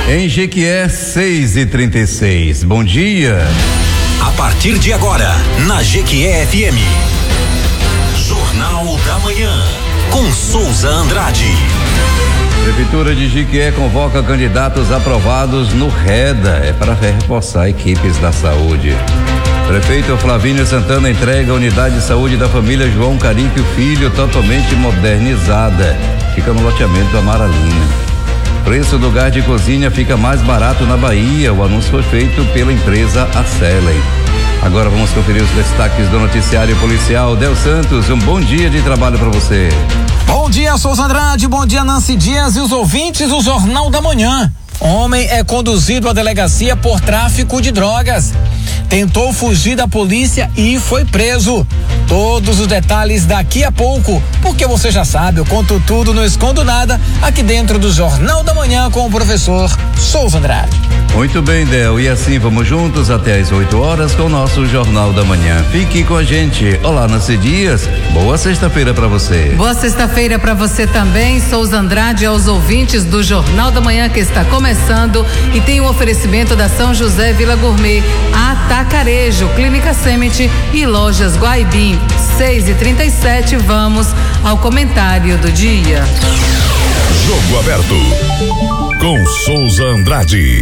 Em Jequié, 6h36. Bom dia. A partir de agora, na Jequié FM. Jornal da Manhã, com Souza Andrade. Prefeitura de Jequié convoca candidatos aprovados no REDA. É para reforçar equipes da saúde. Prefeito Flavínio Santana entrega a unidade de saúde da família João Carico Filho, totalmente modernizada. Fica no loteamento Amaralina. Preço do gás de cozinha fica mais barato na Bahia. O anúncio foi feito pela empresa Acelen. Agora vamos conferir os destaques do noticiário policial. Del Santos, um bom dia de trabalho para você. Bom dia, Souza Andrade, bom dia, Nancy Dias e os ouvintes do Jornal da Manhã. Homem é conduzido à delegacia por tráfico de drogas. Tentou fugir da polícia e foi preso. Todos os detalhes daqui a pouco, porque você já sabe, eu conto tudo, não escondo nada, aqui dentro do Jornal da Manhã com o professor Souza Andrade. Muito bem, Del, e assim vamos juntos até às 8 horas com o nosso Jornal da Manhã. Fique com a gente. Olá, Nancy Dias, boa sexta-feira para você. Boa sexta-feira para você também, Souza Andrade, e aos ouvintes do Jornal da Manhã que está começando e tem um oferecimento da São José Vila Gourmet, Atacarejo, Clínica Semente e Lojas Guaibim. 6h37, vamos ao comentário do dia. Jogo aberto com Souza Andrade.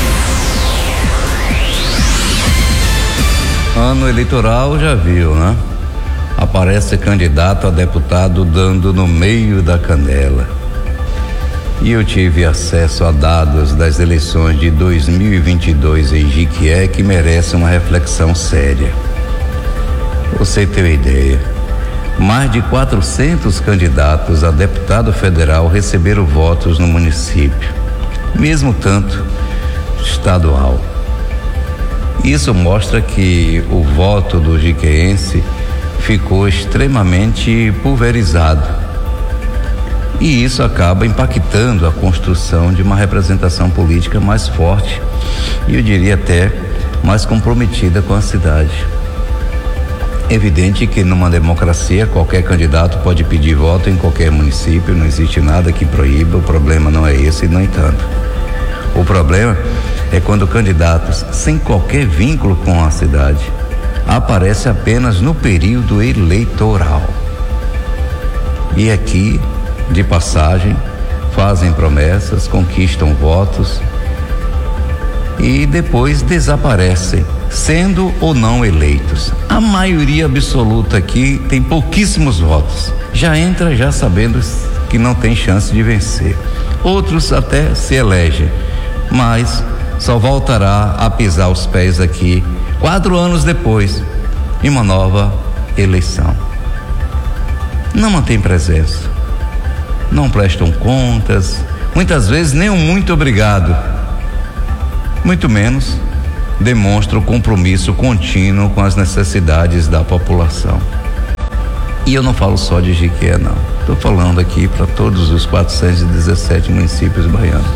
Ano eleitoral já viu, né? Aparece candidato a deputado dando no meio da canela. E eu tive acesso a dados das eleições de 2022 em Jequié que merecem uma reflexão séria. Você tem uma ideia? Mais de 400 candidatos a deputado federal receberam votos no município, mesmo tanto estadual. Isso mostra que o voto do jequiense ficou extremamente pulverizado. E isso acaba impactando a construção de uma representação política mais forte e eu diria até mais comprometida com a cidade. Evidente que numa democracia qualquer candidato pode pedir voto em qualquer município, não existe nada que proíba, o problema não é esse, no entanto. O problema é quando candidatos sem qualquer vínculo com a cidade aparecem apenas no período eleitoral. E aqui, de passagem, fazem promessas, conquistam votos e depois desaparecem, sendo ou não eleitos. A maioria absoluta aqui tem pouquíssimos votos. Já entra já sabendo que não tem chance de vencer. Outros até se elegem, mas só voltará a pisar os pés aqui 4 anos depois, em uma nova eleição. Não mantém presença, não prestam contas, muitas vezes nem um muito obrigado, muito menos demonstra o compromisso contínuo com as necessidades da população. E eu não falo só de Jequié, não. Estou falando aqui para todos os 417 municípios baianos.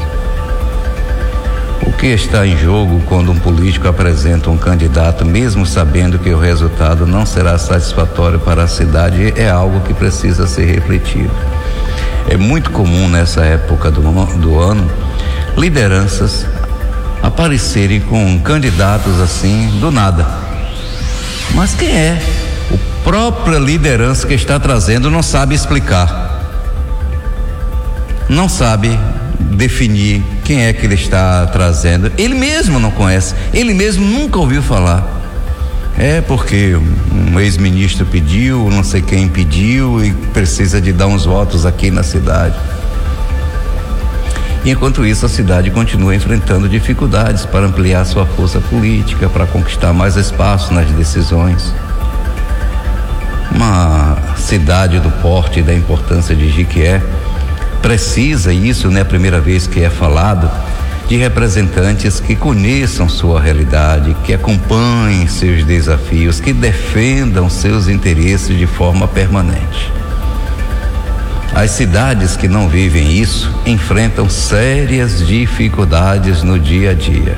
O que está em jogo quando um político apresenta um candidato, mesmo sabendo que o resultado não será satisfatório para a cidade, é algo que precisa ser refletido. É muito comum nessa época do ano lideranças aparecerem com candidatos assim do nada. Mas quem é? O própria liderança que está trazendo não sabe explicar, não sabe definir quem é que ele está trazendo. Ele mesmo não conhece, ele mesmo nunca ouviu falar. É porque um ex-ministro pediu, não sei quem pediu e precisa de dar uns votos aqui na cidade. E enquanto isso a cidade continua enfrentando dificuldades para ampliar sua força política, para conquistar mais espaço nas decisões. Uma cidade do porte e da importância de Jequié precisa, e isso não é a primeira vez que é falado, de representantes que conheçam sua realidade, que acompanhem seus desafios, que defendam seus interesses de forma permanente. As cidades que não vivem isso enfrentam sérias dificuldades no dia a dia.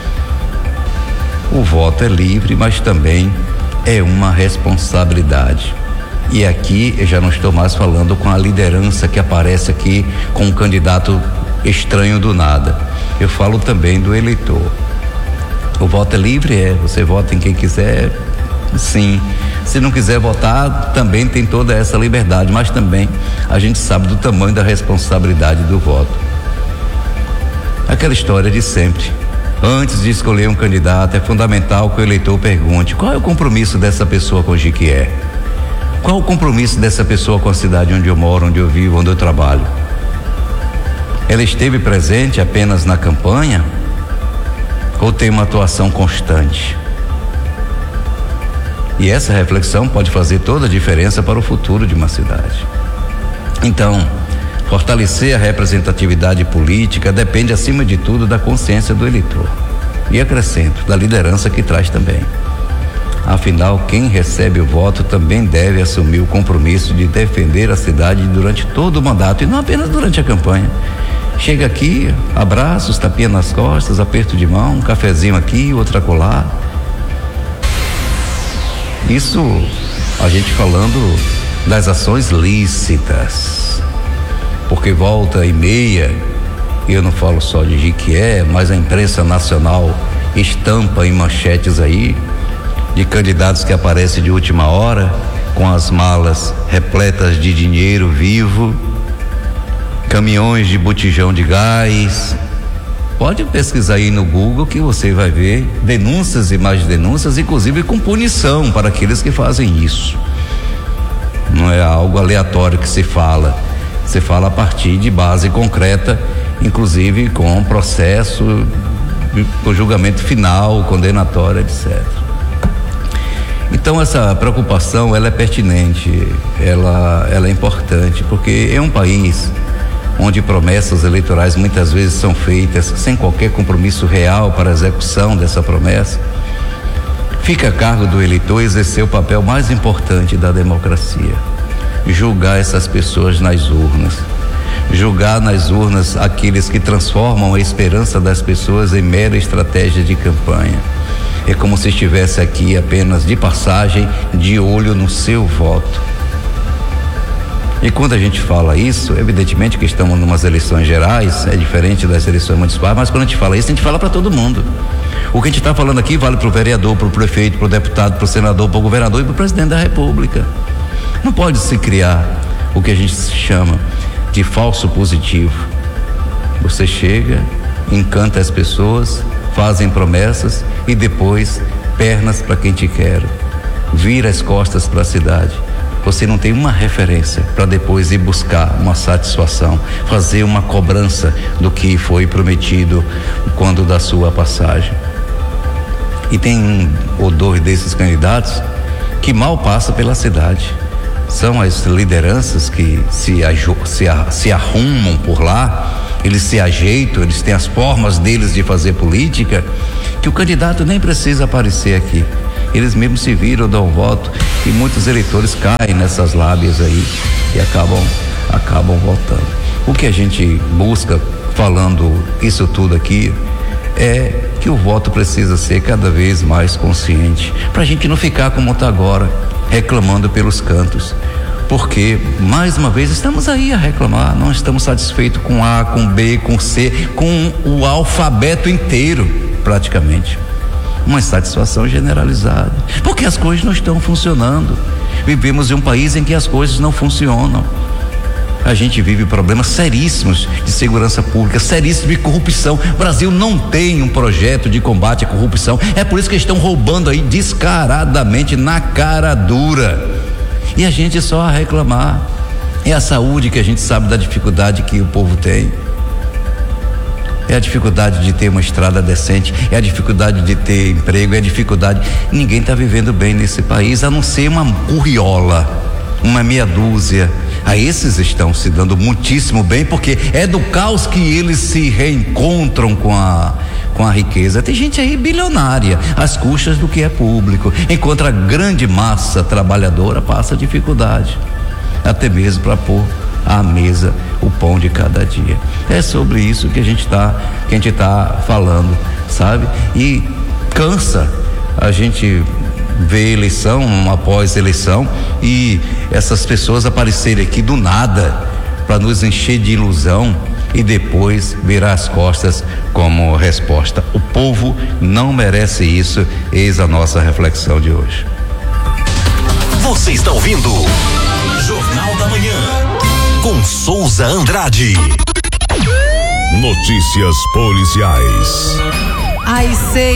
O voto é livre, mas também é uma responsabilidade. E aqui eu já não estou mais falando com a liderança que aparece aqui com um candidato estranho do nada. Eu falo também do eleitor. O voto é livre, você vota em quem quiser, sim. Se não quiser votar, também tem toda essa liberdade, mas também a gente sabe do tamanho da responsabilidade do voto. Aquela história de sempre. Antes de escolher um candidato, é fundamental que o eleitor pergunte: qual é o compromisso dessa pessoa com o Jequié? Qual o compromisso dessa pessoa com a cidade onde eu moro, onde eu vivo, onde eu trabalho? Ela esteve presente apenas na campanha ou tem uma atuação constante? E essa reflexão pode fazer toda a diferença para o futuro de uma cidade. Então, fortalecer a representatividade política depende, acima de tudo, da consciência do eleitor. E acrescento, da liderança que traz também. Afinal, quem recebe o voto também deve assumir o compromisso de defender a cidade durante todo o mandato e não apenas durante a campanha. Chega aqui, abraços, tapinha nas costas, aperto de mão, um cafezinho aqui, outro acolá. Isso a gente falando das ações lícitas, porque volta e meia, e eu não falo só de Jequié, mas a imprensa nacional estampa em manchetes aí de candidatos que aparecem de última hora com as malas repletas de dinheiro vivo, caminhões de botijão de gás. Pode pesquisar aí no Google que você vai ver denúncias e mais denúncias, inclusive com punição para aqueles que fazem isso. Não é algo aleatório que se fala a partir de base concreta, inclusive com processo, com julgamento final, condenatório, etc. Então essa preocupação, ela é pertinente, ela é importante, porque é um país onde promessas eleitorais muitas vezes são feitas sem qualquer compromisso real para a execução dessa promessa. Fica a cargo do eleitor exercer o papel mais importante da democracia: julgar essas pessoas nas urnas, julgar nas urnas aqueles que transformam a esperança das pessoas em mera estratégia de campanha. É como se estivesse aqui apenas de passagem, de olho no seu voto. E quando a gente fala isso, evidentemente que estamos numas eleições gerais, é diferente das eleições municipais, mas quando a gente fala isso, a gente fala para todo mundo. O que a gente está falando aqui vale para o vereador, para o prefeito, para o deputado, para o senador, para o governador e para o presidente da República. Não pode se criar o que a gente chama de falso positivo. Você chega, encanta as pessoas, fazem promessas e depois pernas para quem te quer, vira as costas para a cidade. Você não tem uma referência para depois ir buscar uma satisfação, fazer uma cobrança do que foi prometido quando da sua passagem. E tem um ou dois desses candidatos que mal passa pela cidade. São as lideranças que se arrumam por lá, eles se ajeitam, eles têm as formas deles de fazer política, que o candidato nem precisa aparecer aqui. Eles mesmos se viram, dão voto, e muitos eleitores caem nessas lábias aí e acabam votando. O que a gente busca falando isso tudo aqui é que o voto precisa ser cada vez mais consciente, para a gente não ficar como está agora, reclamando pelos cantos. Porque, mais uma vez, estamos aí a reclamar, não estamos satisfeitos com A, com B, com C, com o alfabeto inteiro, praticamente. Uma insatisfação generalizada, porque as coisas não estão funcionando. Vivemos em um país em que as coisas não funcionam. A gente vive problemas seríssimos de segurança pública, seríssimos de corrupção. O Brasil não tem um projeto de combate à corrupção. É por isso que estão roubando aí descaradamente, na cara dura. E a gente só a reclamar. É a saúde que a gente sabe da dificuldade que o povo tem. É a dificuldade de ter uma estrada decente, é a dificuldade de ter emprego, é a dificuldade. Ninguém está vivendo bem nesse país, a não ser uma curriola, uma meia dúzia. A esses estão se dando muitíssimo bem, porque é do caos que eles se reencontram com a riqueza. Tem gente aí bilionária às custas do que é público, enquanto a grande massa trabalhadora passa dificuldade, até mesmo para pôr à mesa o pão de cada dia. É sobre isso que a gente tá falando, sabe? E cansa a gente ver eleição após eleição e essas pessoas aparecerem aqui do nada para nos encher de ilusão e depois virar as costas como resposta. O povo não merece isso, eis a nossa reflexão de hoje. Você está ouvindo Jornal da Manhã com Souza Andrade. Notícias policiais. Às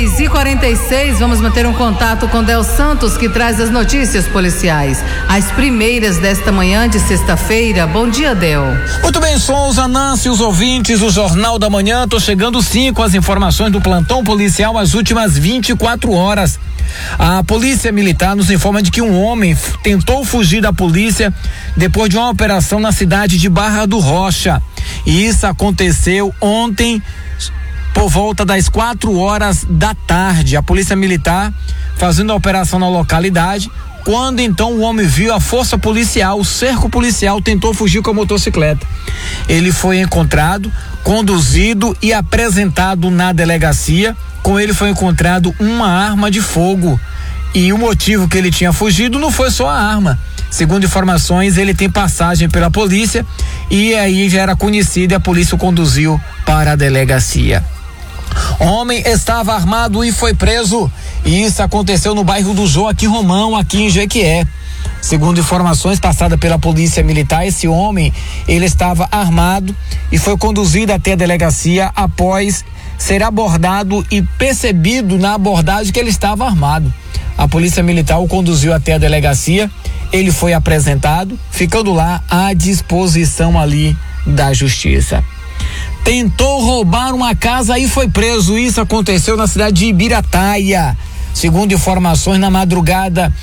6h46, vamos manter um contato com Del Santos, que traz as notícias policiais. As primeiras desta manhã de sexta-feira. Bom dia, Del. Muito bem, Souza, Nancy, os ouvintes, o Jornal da Manhã. Tô chegando sim com as informações do plantão policial as últimas 24 horas. A Polícia Militar nos informa de que um homem tentou fugir da polícia depois de uma operação na cidade de Barra do Rocha. E isso aconteceu ontem, por volta das 4 da tarde. A Polícia Militar fazendo a operação na localidade, quando então o homem viu a força policial, o cerco policial, tentou fugir com a motocicleta. Ele foi encontrado, conduzido e apresentado na delegacia. Com ele foi encontrado uma arma de fogo. E o motivo que ele tinha fugido não foi só a arma. Segundo informações, ele tem passagem pela polícia e aí já era conhecido e a polícia o conduziu para a delegacia. O homem estava armado e foi preso. E isso aconteceu no bairro do Joaquim Romão, aqui em Jequié. Segundo informações passadas pela Polícia Militar, esse homem, ele estava armado e foi conduzido até a delegacia após ser abordado e percebido na abordagem que ele estava armado. A Polícia Militar o conduziu até a delegacia, ele foi apresentado, ficando lá à disposição ali da justiça. Tentou roubar uma casa e foi preso. Isso aconteceu na cidade de Ibirataia. Segundo informações, na madrugada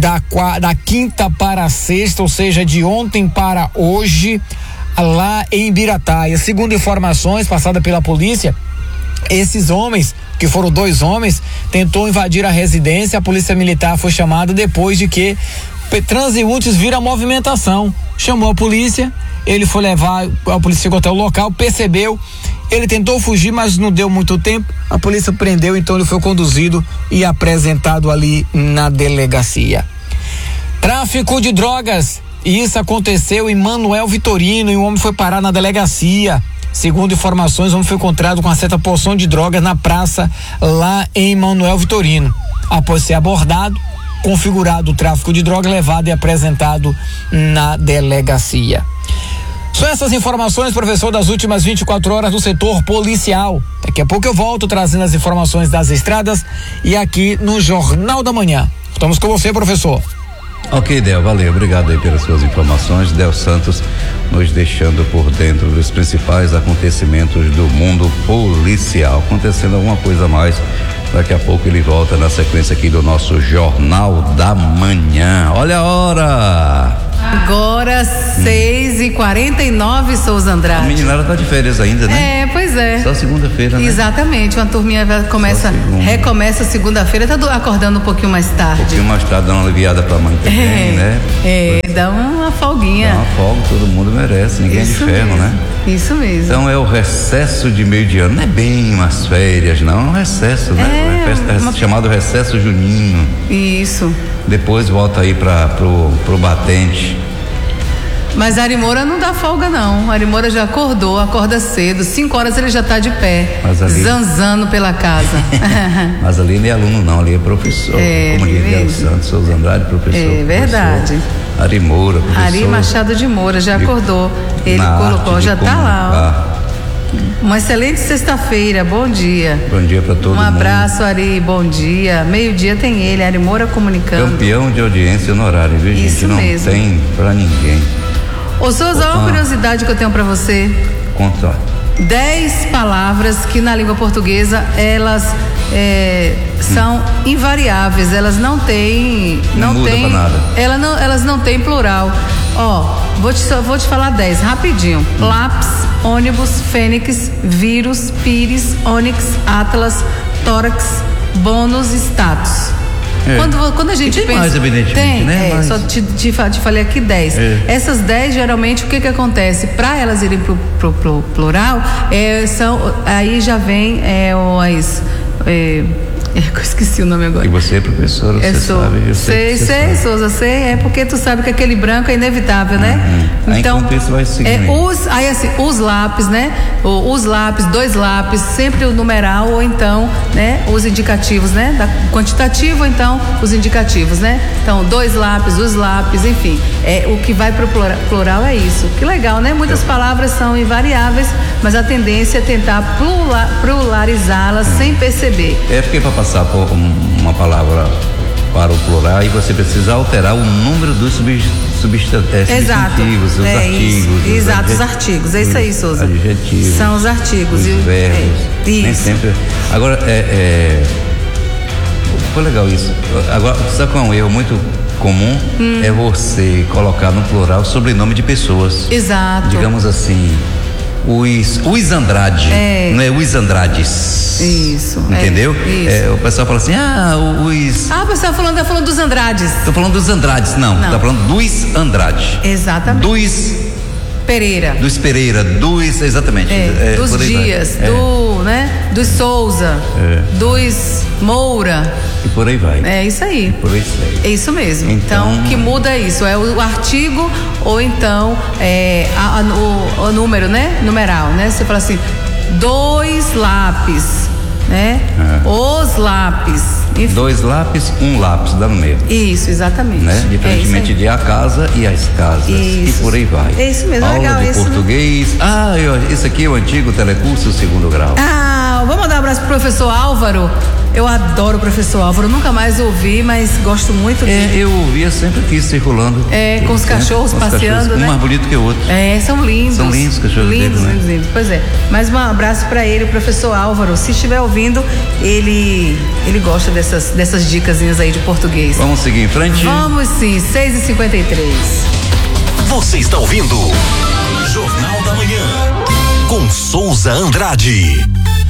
da quinta para a sexta, ou seja, de ontem para hoje, lá em Ibirataia. Segundo informações passadas pela polícia, esses homens, que foram 2 homens, tentou invadir a residência. A Polícia Militar foi chamada depois de que transeuntes viram a movimentação. Chamou a polícia, ele foi levar, a polícia chegou até o local, percebeu, ele tentou fugir, mas não deu muito tempo, a polícia prendeu, então ele foi conduzido e apresentado ali na delegacia. Tráfico de drogas, e isso aconteceu em Manuel Vitorino, e um homem foi parar na delegacia. Segundo informações, o homem foi encontrado com uma certa porção de drogas na praça lá em Manuel Vitorino. Após ser abordado, configurado o tráfico de drogas, levado e apresentado na delegacia. São essas informações, professor, das últimas 24 horas do setor policial. Daqui a pouco eu volto trazendo as informações das estradas e aqui no Jornal da Manhã. Estamos com você, professor. Ok, Del, valeu, obrigado aí pelas suas informações. Del Santos nos deixando por dentro dos principais acontecimentos do mundo policial. Acontecendo alguma coisa a mais, daqui a pouco ele volta na sequência aqui do nosso Jornal da Manhã. Olha a hora! Agora 6h49, Souza Andrade. A meninada tá de férias ainda, né? É, pois é. Só segunda-feira, né? Exatamente, uma turminha recomeça segunda-feira, tá acordando um pouquinho mais tarde. Um pouquinho mais tarde, dá uma aliviada pra mãe também, né? Dá uma folguinha. Dá uma folga, todo mundo merece, ninguém é de ferro, mesmo, né? Isso mesmo. Então é o recesso de meio de ano, não é bem umas férias, não, é um recesso, né? Chamado recesso junino. Isso. Depois volta aí pro batente. Mas a Arimoura não dá folga, não. A Arimoura já acorda cedo. 5 horas ele já tá de pé, zanzando pela casa. Mas ali não é aluno, não, ali é professor. Como diz Del Santos, Souza Andrade, professor. É verdade. Arimoura, professor. Ari Machado de Moura já acordou. Ele colocou, já tá lá, ó. Uma excelente sexta-feira, bom dia. Bom dia pra todo mundo. Um abraço, Ari, bom dia. Meio-dia tem ele, Ari Moura comunicando. Campeão de audiência no horário, viu, gente? Isso não mesmo. Tem pra ninguém. Ô Souza, uma curiosidade que eu tenho pra você. Conta. 10 palavras que na língua portuguesa elas são invariáveis, elas não têm. Não muda pra nada. Elas não têm plural. Ó, vou te falar 10 rapidinho. Lápis, ônibus, fênix, vírus, pires, ônix, atlas, tórax, bônus, status. Quando a gente tem pensa. Mais, evidentemente, né? Só te falei aqui 10. Essas 10, geralmente, o que acontece? Para elas irem pro plural, aí já vem Eu esqueci o nome agora. E você é professora, você sabe. Sei, Souza, sei. É porque tu sabe que aquele branco é inevitável, né? Então, isso vai seguir. Os lápis, né? Os lápis, 2 lápis, sempre o numeral ou então, né? Os indicativos, né? Quantitativo ou então os indicativos, né? Então, 2 lápis, os lápis, enfim. O que vai pro plural é isso. Que legal, né? Muitas palavras são invariáveis, mas a tendência é tentar pluralizá-las sem perceber. É porque para passar por uma palavra para o plural, aí você precisa alterar o número dos substantivos, os artigos. Exato, os artigos. É isso aí, Souza. Adjetivos. São os artigos. Os verbos. Nem sempre. Agora, foi legal isso. Agora, sabe qual é um erro muito comum? É você colocar no plural sobrenome de pessoas. Exato. Digamos assim, os Andrade, não é os Andrades. Isso. Entendeu? Isso. O pessoal fala assim, os... o pessoal tá falando dos Andrades. Tô falando dos Andrades, não. Tá falando dos Andrade. Exatamente. Dos Pereira, exatamente. Dos Dias, dos Souza, dos Moura. E por aí vai. É isso aí. Por aí sai. É isso mesmo. Então, o que muda é isso, é o artigo ou então o número, né? Numeral, né? Você fala assim, 2 lápis, né? Os lápis. Enfim. 2 lápis, 1 lápis, dá no meio. Isso, exatamente. Né? Diferentemente de a casa e as casas. Isso. E por aí vai. É isso mesmo, aula legal de isso. português. Esse aqui é o antigo telecurso 2º grau. Vamos mandar um abraço pro professor Álvaro. Eu adoro o professor Álvaro, nunca mais ouvi, mas gosto muito dele. Eu ouvia sempre aqui circulando. Com os cachorros passeando, né? Um mais bonito que o outro. São lindos. São lindos os cachorros lindos, dele, né? Lindos. Pois é. Mais um abraço para ele, o professor Álvaro. Se estiver ouvindo, ele gosta dessas dicasinhas aí de português. Vamos seguir em frente? Vamos sim, 6h53. Você está ouvindo Jornal da Manhã com Souza Andrade.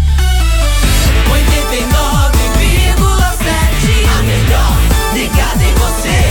89,7, a melhor ligada em você,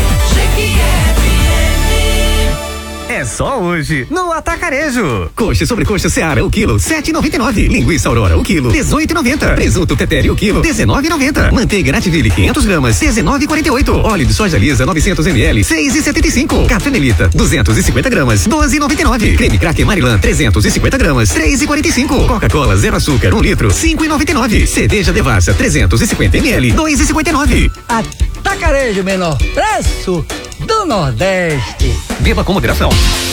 GQFM. É só hoje, no Atacarejo. Coxa sobre coxa Seara, o quilo, 7,99. Linguiça Aurora, o quilo, 18,90. Presunto Tetere, o quilo, 19,90. Manteiga Nativille, 500 gramas, 19,48. Óleo de soja lisa, 900 ml, 6,75. Café Melita, 250 gramas, 12,99. Creme Cracker Marilã, 350 gramas, 3,45. Coca-Cola zero açúcar, 1 litro, 5,99. Cerveja Devassa, 350 ml, 2,59. Atacarejo, menor preço do Nordeste. Beba com moderação.